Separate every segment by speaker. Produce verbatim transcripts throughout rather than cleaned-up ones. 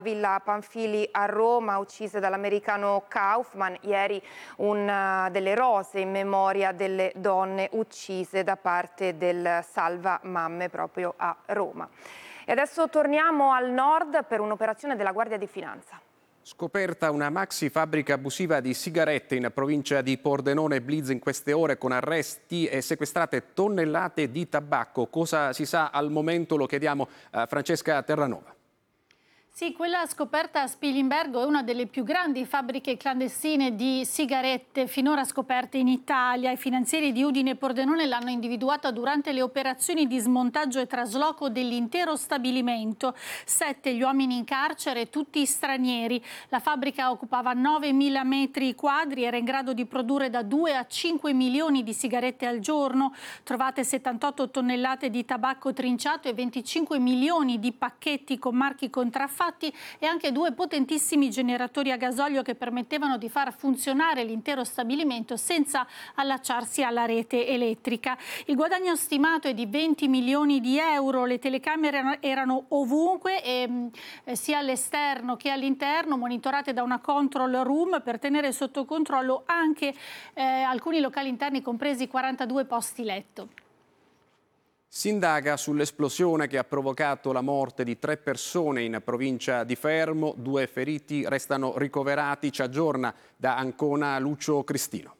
Speaker 1: Villa Panfili a Roma, uccise dall'americano Kaufman. Ieri una delle rose in memoria delle donne uccise da parte del Salva Mamme proprio a Roma. E adesso torniamo al nord per un'operazione della Guardia di Finanza.
Speaker 2: Scoperta una maxi fabbrica abusiva di sigarette in provincia di Pordenone. Blitz in queste ore con arresti e sequestrate tonnellate di tabacco. Cosa si sa al momento lo chiediamo a Francesca Terranova.
Speaker 3: Sì, quella scoperta a Spilimbergo è una delle più grandi fabbriche clandestine di sigarette finora scoperte in Italia. I finanzieri di Udine e Pordenone l'hanno individuata durante le operazioni di smontaggio e trasloco dell'intero stabilimento. Sette gli uomini in carcere, tutti stranieri. La fabbrica occupava novemila metri quadri, era in grado di produrre da due a cinque milioni di sigarette al giorno. Trovate settantotto tonnellate di tabacco trinciato e venticinque milioni di pacchetti con marchi contraffatti e anche due potentissimi generatori a gasolio che permettevano di far funzionare l'intero stabilimento senza allacciarsi alla rete elettrica. Il guadagno stimato è di venti milioni di euro, le telecamere erano ovunque, e, eh, sia all'esterno che all'interno, monitorate da una control room per tenere sotto controllo anche eh, alcuni locali interni, compresi quarantadue posti letto.
Speaker 2: Si indaga sull'esplosione che ha provocato la morte di tre persone in provincia di Fermo. Due feriti restano ricoverati. Ci aggiorna da Ancona Lucio Cristino.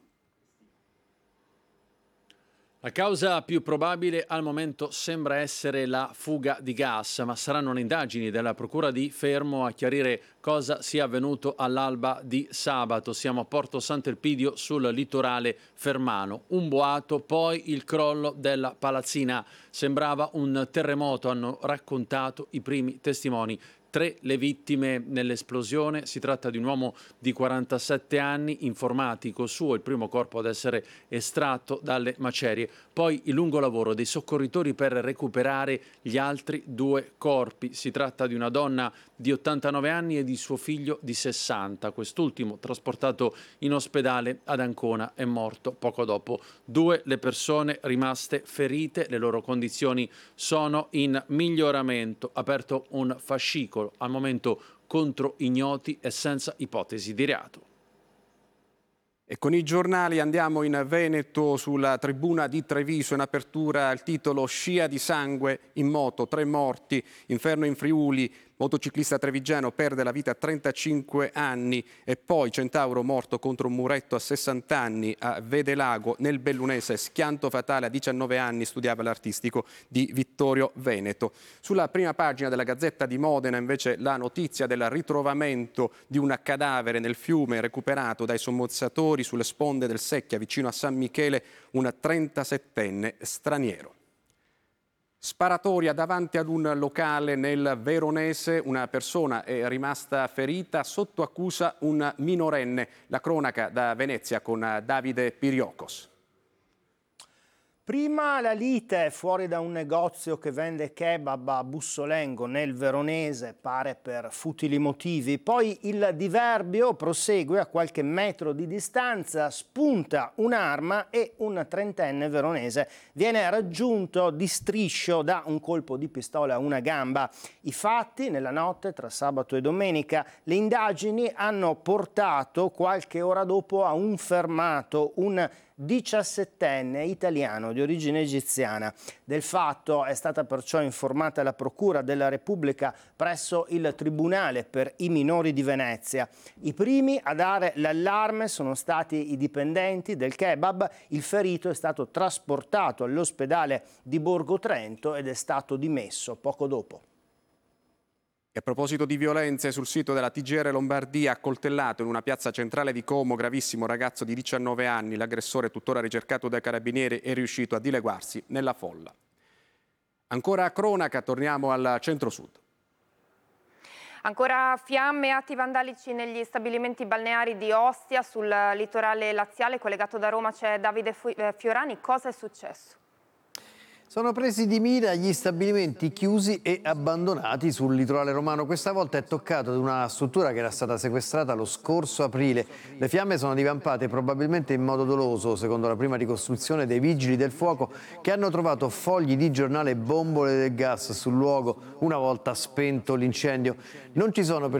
Speaker 4: La causa più probabile al momento sembra essere la fuga di gas, ma saranno le indagini della Procura di Fermo a chiarire cosa sia avvenuto all'alba di sabato. Siamo a Porto Sant'Elpidio sul litorale fermano. Un boato, poi il crollo della palazzina. Sembrava un terremoto, hanno raccontato i primi testimoni. Tre le vittime nell'esplosione. Si tratta di un uomo di quarantasette anni, informatico suo, il primo corpo ad essere estratto dalle macerie. Poi il lungo lavoro dei soccorritori per recuperare gli altri due corpi. Si tratta di una donna di ottantanove anni e di suo figlio di sessanta. Quest'ultimo, trasportato in ospedale ad Ancona, è morto poco dopo. Due le persone rimaste ferite, le loro condizioni sono in miglioramento. Aperto un fascicolo al momento contro ignoti e senza ipotesi di reato.
Speaker 2: E con i giornali andiamo in Veneto, sulla tribuna di Treviso, in apertura il titolo "Scia di sangue in moto, tre morti, inferno in Friuli, motociclista trevigiano perde la vita a trentacinque anni", e poi Centauro morto contro un muretto a sessanta anni a Vedelago nel Bellunese, schianto fatale a diciannove anni, studiava l'artistico di Vittorio Veneto. Sulla prima pagina della Gazzetta di Modena invece la notizia del ritrovamento di un cadavere nel fiume recuperato dai sommozzatori sulle sponde del Secchia vicino a San Michele, un trentasettenne straniero. Sparatoria davanti ad un locale nel Veronese, una persona è rimasta ferita, sotto accusa un minorenne. La cronaca da Venezia con Davide Piriocos.
Speaker 5: Prima la lite fuori da un negozio che vende kebab a Bussolengo nel Veronese, pare per futili motivi. Poi il diverbio prosegue a qualche metro di distanza, spunta un'arma e un trentenne veronese viene raggiunto di striscio da un colpo di pistola a una gamba. I fatti nella notte tra sabato e domenica. Le indagini hanno portato qualche ora dopo a un fermato, un diciassettenne italiano di origine egiziana. Del fatto è stata perciò informata la Procura della Repubblica presso il Tribunale per i minori di Venezia. I primi a dare l'allarme sono stati i dipendenti del kebab. Il ferito è stato trasportato all'ospedale di Borgo Trento ed è stato dimesso poco dopo.
Speaker 2: E a proposito di violenze, sul sito della T G R Lombardia, accoltellato in una piazza centrale di Como, gravissimo, ragazzo di diciannove anni. L'aggressore, tuttora ricercato dai carabinieri, è riuscito a dileguarsi nella folla. Ancora a cronaca, torniamo al centro-sud.
Speaker 1: Ancora fiamme e atti vandalici negli stabilimenti balneari di Ostia, sul litorale laziale. Collegato da Roma c'è Davide Fiorani. Cosa è successo?
Speaker 6: Sono presi di mira gli stabilimenti chiusi e abbandonati sul litorale romano. Questa volta è toccato ad una struttura che era stata sequestrata lo scorso aprile. Le fiamme sono divampate probabilmente in modo doloso, secondo la prima ricostruzione dei vigili del fuoco, che hanno trovato fogli di giornale e bombole del gas sul luogo una volta spento l'incendio. Non ci sono